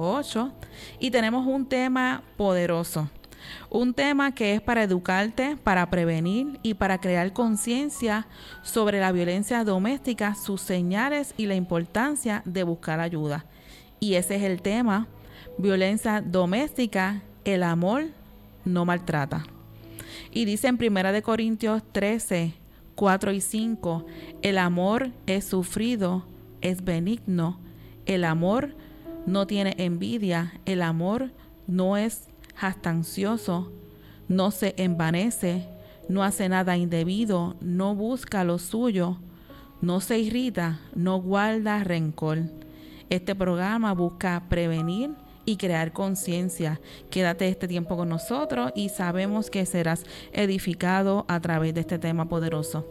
8. Y tenemos un tema poderoso. Un tema que es para educarte, para prevenir y para crear conciencia sobre la violencia doméstica, sus señales y la importancia de buscar ayuda. Y ese es el tema: violencia doméstica, el amor no maltrata. Y dice en 1 Corintios 13, 4 y 5, el amor es sufrido, es benigno, el amor no tiene envidia, el amor no es jactancioso, no se envanece, no hace nada indebido, no busca lo suyo, no se irrita, no guarda rencor. Este programa busca prevenir y crear conciencia. Quédate este tiempo con nosotros y sabemos que serás edificado a través de este tema poderoso.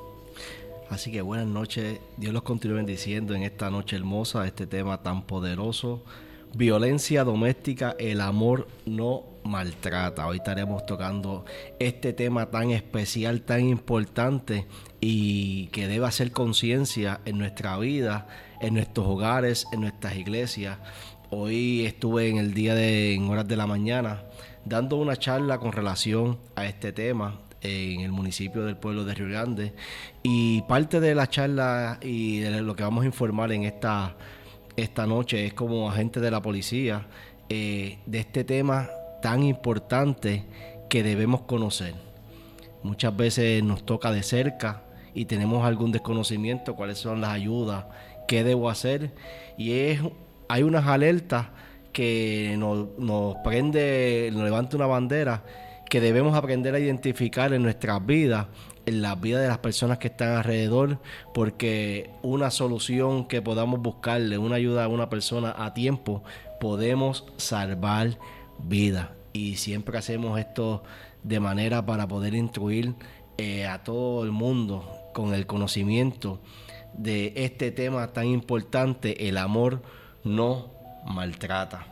Así que buenas noches, Dios los continúe bendiciendo en esta noche hermosa, este tema tan poderoso: violencia doméstica, el amor no maltrata. Hoy estaremos tocando este tema tan especial, tan importante y que debe hacer conciencia en nuestra vida, en nuestros hogares, en nuestras iglesias. Hoy estuve en horas de la mañana dando una charla con relación a este tema en el municipio del pueblo de Río Grande, y parte de la charla y de lo que vamos a informar en esta noche es como agente de la policía de este tema tan importante que debemos conocer. Muchas veces nos toca de cerca y tenemos algún desconocimiento cuáles son las ayudas, qué debo hacer, y hay unas alertas que nos prende, nos levanta una bandera que debemos aprender a identificar en nuestras vidas, en las vidas de las personas que están alrededor, porque una solución que podamos buscarle, una ayuda a una persona a tiempo, podemos salvar vidas. Y siempre hacemos esto de manera para poder instruir a todo el mundo con el conocimiento de este tema tan importante: el amor no maltrata.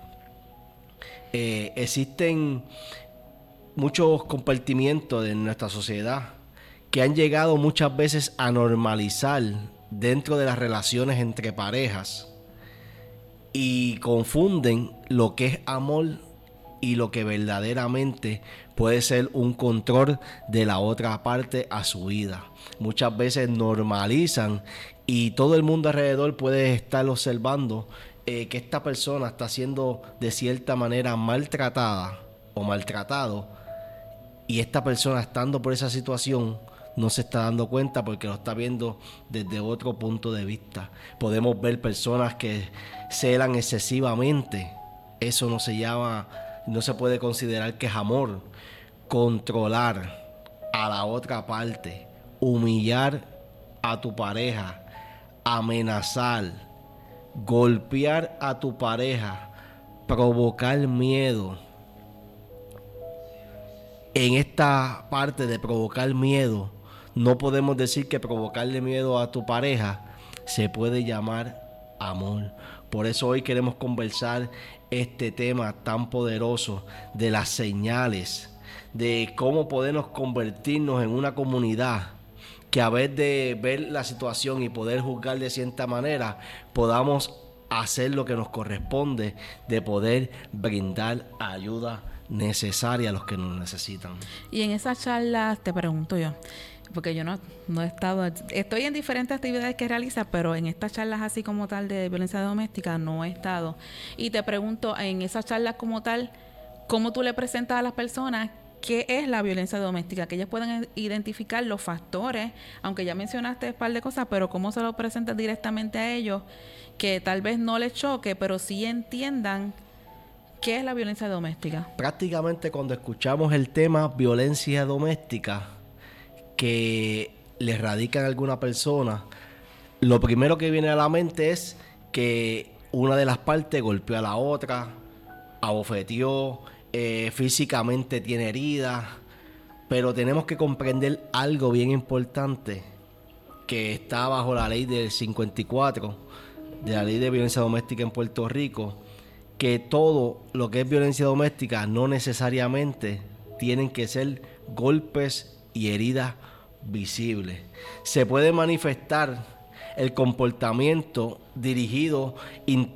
Existen muchos compartimientos de nuestra sociedad que han llegado muchas veces a normalizar dentro de las relaciones entre parejas y confunden lo que es amor y lo que verdaderamente puede ser un control de la otra parte a su vida. Muchas veces normalizan y todo el mundo alrededor puede estar observando que esta persona está siendo de cierta manera maltratada o maltratado, y esta persona, estando por esa situación, no se está dando cuenta porque lo está viendo desde otro punto de vista. Podemos ver personas que celan excesivamente. Eso no se puede considerar que es amor. Controlar a la otra parte, humillar a tu pareja, amenazar, golpear a tu pareja, provocar miedo. En esta parte de provocar miedo, no podemos decir que provocarle miedo a tu pareja se puede llamar amor. Por eso hoy queremos conversar este tema tan poderoso de las señales, de cómo podemos convertirnos en una comunidad que, a vez de ver la situación y poder juzgar de cierta manera, podamos hacer lo que nos corresponde, de poder brindar ayuda necesaria a los que nos necesitan. Y en esas charlas te pregunto yo, porque yo no he estado, estoy en diferentes actividades que realiza, pero en estas charlas así como tal de violencia doméstica no he estado. Y te pregunto, en esas charlas como tal, ¿cómo tú le presentas a las personas qué es la violencia doméstica? Que ellas puedan identificar los factores, aunque ya mencionaste un par de cosas, pero cómo se lo presentas directamente a ellos, que tal vez no les choque, pero sí entiendan ¿qué es la violencia doméstica? Prácticamente cuando escuchamos el tema violencia doméstica que le radica en alguna persona, lo primero que viene a la mente es que una de las partes golpeó a la otra, abofeteó, físicamente tiene heridas, pero tenemos que comprender algo bien importante que está bajo la ley del 54, de la ley de violencia doméstica en Puerto Rico, que todo lo que es violencia doméstica no necesariamente tienen que ser golpes y heridas visibles. Se puede manifestar el comportamiento dirigido